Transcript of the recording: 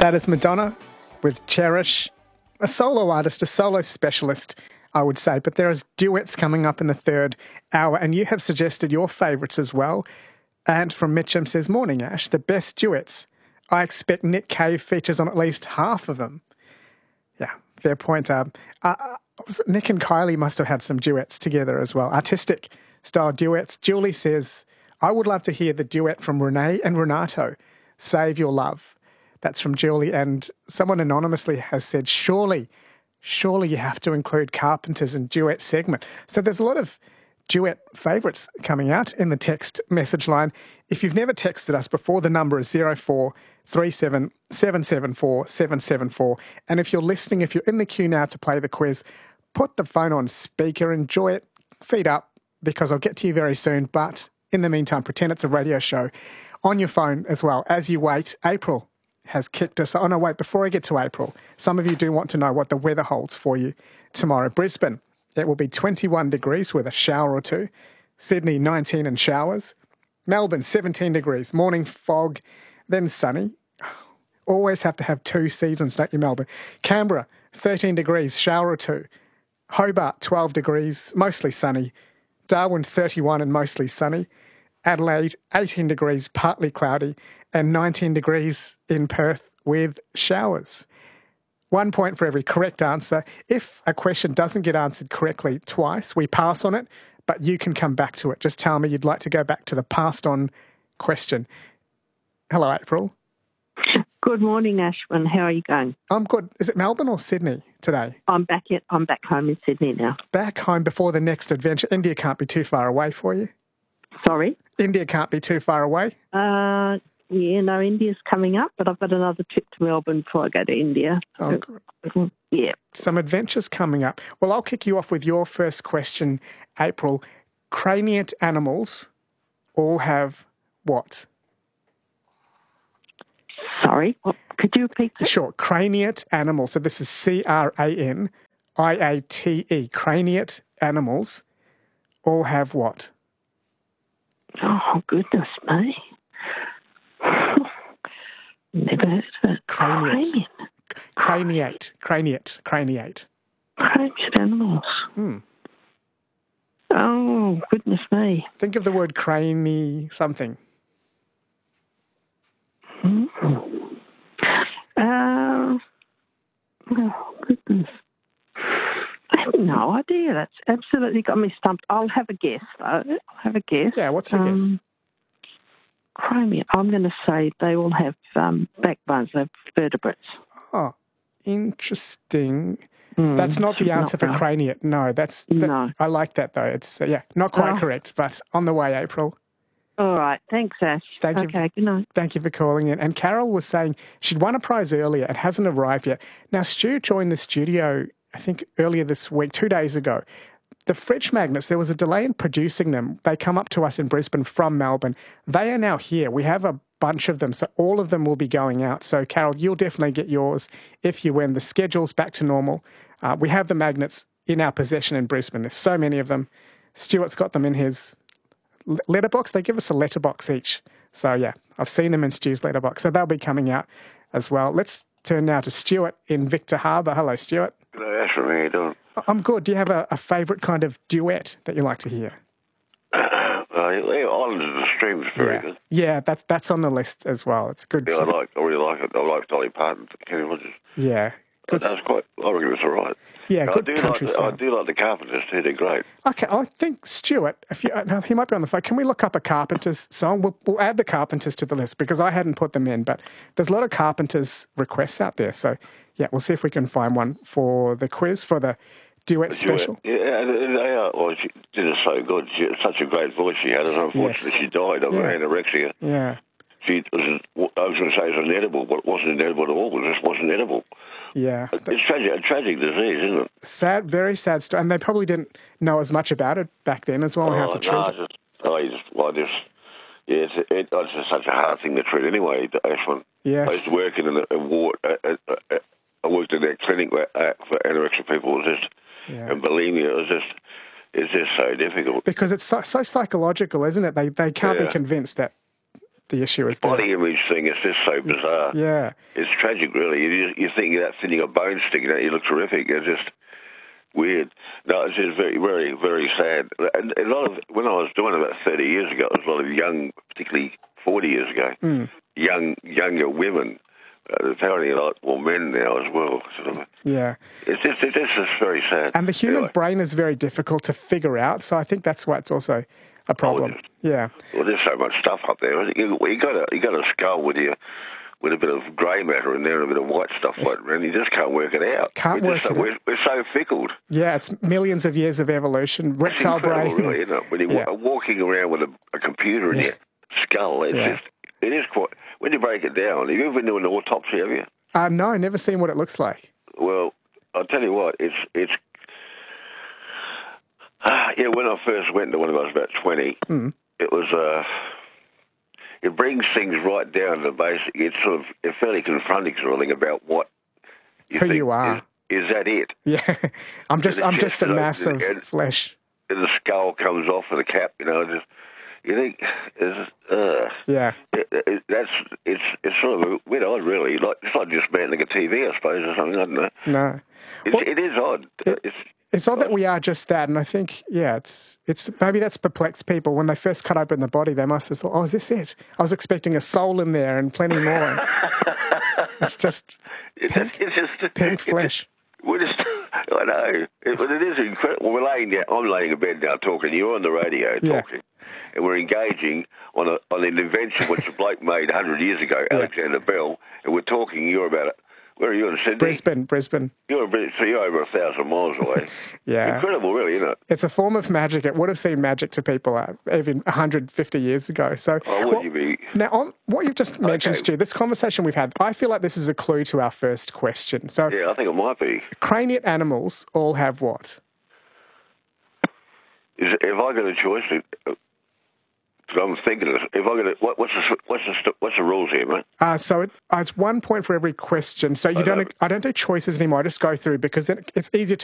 That is Madonna with Cherish, a solo artist, a solo specialist, I would say. But there is duets coming up in the third hour, and you have suggested your favourites as well. And from Mitchum says, morning, Ash, the best duets. I expect Nick Cave features on at least half of them. Yeah, fair point. Nick and Kylie must have had some duets together as well, artistic style duets. Julie says, I would love to hear the duet from Renee and Renato, Save Your Love. That's from Julie. And someone anonymously has said, surely you have to include Carpenters in duet segment. So there's a lot of duet favourites coming out in the text message line. If you've never texted us before, the number is 0437 774 774. And if you're listening, if you're in the queue now to play the quiz, put the phone on speaker, enjoy it, feet up, because I'll get to you very soon. But in the meantime, pretend it's a radio show on your phone as well. As you wait, April has kicked us. Oh, no, wait, before I get to April, some of you do want to know what the weather holds for you tomorrow. Brisbane, it will be 21 degrees with a shower or two. Sydney, 19 and showers. Melbourne, 17 degrees, morning fog, then sunny. Always have to have two seasons, don't you, Melbourne? Canberra, 13 degrees, shower or two. Hobart, 12 degrees, mostly sunny. Darwin, 31 and mostly sunny. Adelaide, 18 degrees, partly cloudy, and 19 degrees in Perth with showers. 1 point for every correct answer. If a question doesn't get answered correctly twice, we pass on it, but you can come back to it. Just tell me you'd like to go back to the passed on question. Hello, April. Good morning, Ashwin. How are you going? I'm good. Is it Melbourne or Sydney today? I'm back home in Sydney now. Back home before the next adventure. India can't be too far away for you. Sorry? India can't be too far away. Yeah, no, India's coming up, but I've got another trip to Melbourne before I go to India. Oh, good. Yeah. Some adventures coming up. Well, I'll kick you off with your first question, April. Craniate animals all have what? Sorry, could you repeat that? Sure. Craniate animals. So this is CRANIATE. Craniate animals all have what? Oh, goodness me. Never heard of it. Craniate. Craniate animals. Oh, goodness me. Think of the word crani something. Oh, goodness. I have no idea. That's absolutely got me stumped. I'll have a guess, though. Yeah, what's your guess? Craniate. I'm going to say they all have backbones, they have vertebrates. Oh, interesting. That's not the answer for craniate. No, No. I like that, though. It's, not quite correct, but on the way, April. All right. Thanks, Ash. Thank you. Okay, good night. Thank you for calling in. And Carol was saying she'd won a prize earlier. It hasn't arrived yet. Now, Stu joined the studio, I think, earlier this week, 2 days ago. The fridge magnets, there was a delay in producing them. They come up to us in Brisbane from Melbourne. They are now here. We have a bunch of them, so all of them will be going out. So, Carol, you'll definitely get yours if you win. The schedule's back to normal. We have the magnets in our possession in Brisbane. There's so many of them. Stuart's got them in his letterbox. They give us a letterbox each. So, yeah, I've seen them in Stu's letterbox. So they'll be coming out as well. Let's turn now to Stuart in Victor Harbour. Hello, Stuart. Hello, Ash. How are you doing? I'm good. Do you have a favourite kind of duet that you like to hear? Islands of the Stream is very good. Yeah, that's on the list as well. It's good. Yeah, I really like it. I like Dolly Parton, Kenny Rogers. Yeah. Good. I reckon it's all right. Yeah, good country sound. I do like the Carpenters too. They're great. Okay, I think Stuart, he might be on the phone. Can we look up a Carpenters song? We'll add the Carpenters to the list because I hadn't put them in, but there's a lot of Carpenters requests out there. So, yeah, we'll see if we can find one for the quiz, for the duet special. Yeah, they are. Well, she did it so good. She had such a great voice she had. And unfortunately, she died of anorexia. Yeah. I was going to say it was inedible, but it wasn't inedible at all. It just wasn't edible. Yeah. It's a tragic disease, isn't it? Sad, very sad story. And they probably didn't know as much about it back then as well, and how to treat it. It's just such a hard thing to treat anyway, Ashwin. Yes. I used to work in a ward. I worked in that clinic for anorexic people. And bulimia, it's just so difficult. Because it's so psychological, isn't it? They can't be convinced that the issue is body image thing is just so bizarre. Yeah. It's tragic, really. You think that thinning a bone sticking out, you look terrific. It's just weird. No, it's just very, very, very sad. And a lot of, when I was doing it about 30 years ago, it was a lot of young, particularly 40 years ago, younger women. Apparently a lot more men now as well. Sort of. Yeah. It's just very sad. And the human brain is very difficult to figure out, so I think that's why it's also a problem. Yeah. Well, there's so much stuff up there. You got a skull with a bit of grey matter in there and a bit of white stuff floating around. You just can't work it out. We're so fickle. Yeah, it's millions of years of evolution. Reptile brain. Really, isn't it? When you're walking around with a computer in your skull, it is quite. When you break it down, have you ever been to an autopsy? Have you? No, never seen what it looks like. Well, I'll tell you what. It's. When I first went to one, I was about 20. It was. It brings things right down to the basic. It's fairly confronting sort of thing about what you who think you are. Is that it? Yeah, I'm just a mass of flesh. And the skull comes off with the cap. You think it's sort of a bit odd, really. Like it's not just mantling a TV, I suppose, or something. I don't know. No, it is odd. It's odd that we are just that, and I think it's maybe that's perplexed people. When they first cut open the body, they must have thought, "Oh, is this it?" I was expecting a soul in there and plenty more. It's just pink flesh. I know, but it is incredible. We're laying down. I'm laying in bed now talking. You're on the radio talking, and we're engaging on an invention which a bloke made 100 years ago, Alexander Bell, and we're talking. You're about it. Where are you in Sydney? Brisbane. You're over 1,000 miles away. Yeah. Incredible, really, isn't it? It's a form of magic. It would have seemed magic to people even 150 years ago. So, would you be? Now, on what you've just mentioned, Stu, this conversation we've had, I feel like this is a clue to our first question. So, yeah, I think it might be. Craniate animals all have what? If I got a choice, I'm thinking of if I got what's the rules here, mate? So it's 1 point for every question. So I don't do choices anymore. I just go through because then it's easier